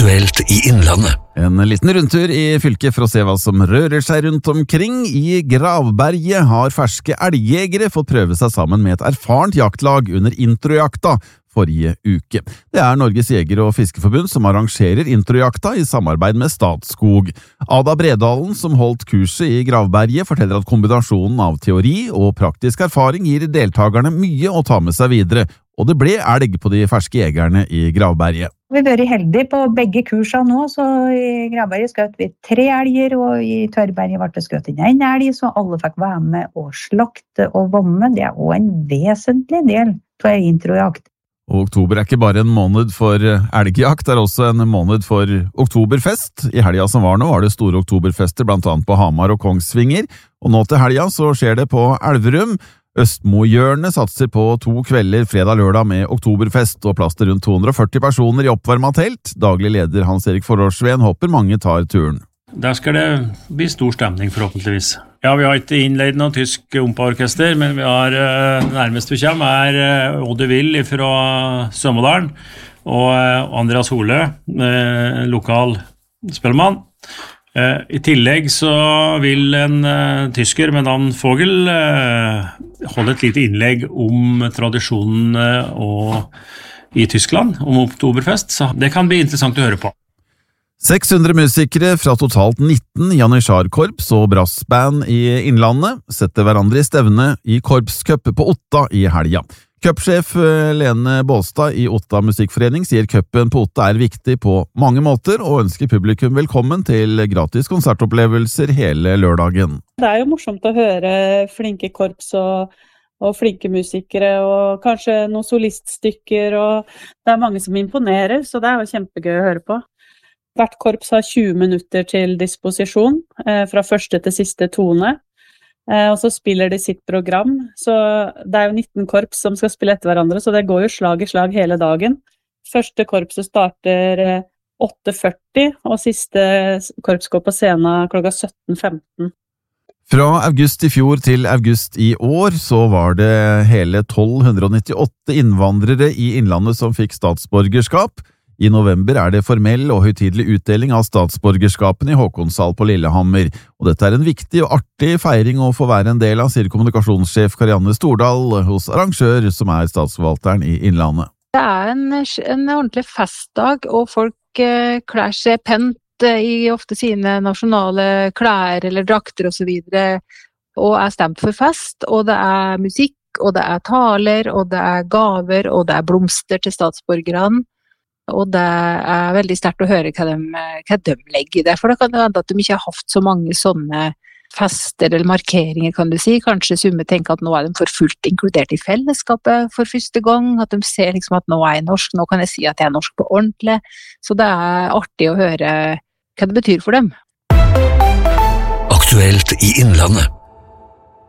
Aktuelt i Innlandet. En liten rundtur i fylket for å se hva som rører seg rundt omkring. I Gravberget har ferske elgjegere fått prøve seg sammen med et erfarent jaktlag under introjakta forrige uke. Det er Norges Jeger- og Fiskeforbund som arrangerer introjakta i samarbeid med Statskog. Ada Bredalen, som holdt kurset i Gravberget, forteller at kombinasjonen av teori og praktisk erfaring gir deltakerne mye å ta med seg videre, og det ble elg på de ferske jegerne i Gravberget. Vi har vært heldige på begge kursene nå, så i Gravberget skjøt vi 3 elger, og i Tørrberget ble det skutt inn 1 elg, så alle fikk være med og slakte og vomme. Det er også en vesentlig del av en introjakt. Og oktober er ikke bare en måned for elgjakt, det er også en måned for oktoberfest. I helga som var nå var det store oktoberfester blant annet på Hamar og Kongsvinger, og nå til helga så skjer det på Elverum. Østmohjørnet satser på 2 kvelder fredag-lørdag med oktoberfest og plass til rundt 240 personer i oppvarmet telt. Daglig leder Hans-Erik Forråsveen håper mange tar turen. Der skal det bli stor stemning forhåpentligvis. Ja, vi har ikke innleid noen tysk ompa-orkester, men vi har nærmest vi kommer er Odde Will fra Sømmedalen og Andreas Hole, lokal spellemann. I tillegg så vil en tysker med navn Vogel holde et lite innlegg om tradisjonene i Tyskland, om oktoberfest, så det kan bli interessant å høre på. 600 musikere fra totalt 19 janitsjarkorps og brassband i Innlandet setter hverandre i stevne i korpscup på Otta i helga. Cupsjef Lene Båstad i Otta Musikkforening sier cupen på Otta er viktig på mange måter og ønsker publikum velkommen til gratis konsertopplevelser hele lørdagen. Det er jo morsomt å høre flinke korps og flinke musikere og kanskje noen soliststykker, og det er mange som imponerer, så det er jo kjempegøy å høre på. Hvert korps har 20 minutter til disposisjon, fra første til siste tone, og så spiller de sitt program. Så det er jo 19 korps som skal spille etter hverandre, så det går jo slag i slag hele dagen. Første korpset starter 8:40, og siste korps går på scenen klokka 17:15. Fra august i fjor til august i år så var det hele 1298 innvandrere i Innlandet som fikk statsborgerskap. I november er det formell og høytidelig utdeling av statsborgerskapen i Håkonshall på Lillehammer, og dette er en viktig og artig feiring å få være en del av, sier kommunikasjonssjef Karianne Stordal hos arrangør, som er statsforvalteren i Innlandet. Det er en ordentlig festdag, og folk klær seg pent i ofte sine nasjonale klær eller drakter og så videre, og er stemt for fest, og det er musikk, og det er taler, og det er gaver, og det er blomster til statsborgerne. Og det er veldig sterkt å høre hva de legger i det, for det kan jo hende at de ikke har hatt så mange sånne fester eller markeringer, kan du si. Kanskje summe tenker at nå er de for fullt inkludert i fellesskapet for første gang, at de ser liksom at nå er jeg norsk, nå kan jeg si at jeg er norsk på ordentlig. Så det er artig å høre hva det betyr for dem. Aktuelt i Innlandet.